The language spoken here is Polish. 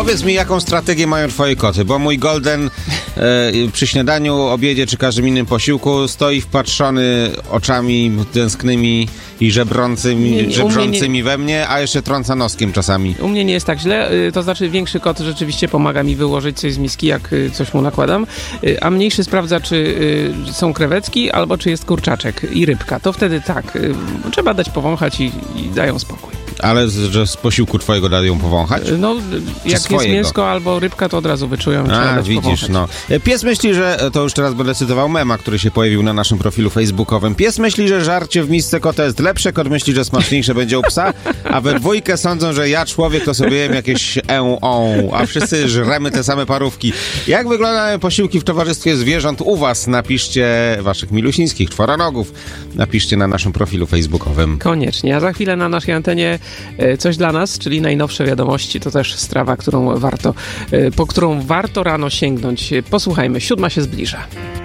Powiedz mi, jaką strategię mają twoje koty, bo mój Golden przy śniadaniu, obiedzie czy każdym innym posiłku stoi wpatrzony oczami tęsknymi i żebrzącymi we mnie, a jeszcze trąca noskiem czasami. U mnie nie jest tak źle, to znaczy większy kot rzeczywiście pomaga mi wyłożyć coś z miski, jak coś mu nakładam, a mniejszy sprawdza, czy są krewetki albo czy jest kurczaczek i rybka. To wtedy tak, trzeba dać powąchać i dają spokój. Ale że z posiłku twojego dają powąchać? No, jak jest mięsko albo rybka, to od razu wyczują. A, widzisz, powąchać. No. Pies myśli, że, to już teraz będę cytował mema, który się pojawił na naszym profilu facebookowym. Pies myśli, że żarcie w misce kota jest lepsze, kot myśli, że smaczniejsze będzie u psa, a we dwójkę sądzą, że ja, człowiek, to sobie jem jakieś a wszyscy żremy te same parówki. Jak wyglądają posiłki w towarzystwie zwierząt u was? Napiszcie waszych milusińskich czworonogów. Napiszcie na naszym profilu facebookowym. Koniecznie, a za chwilę na naszej antenie coś dla nas, czyli najnowsze wiadomości. To też strawa, po którą warto rano sięgnąć. Posłuchajmy, 7 się zbliża.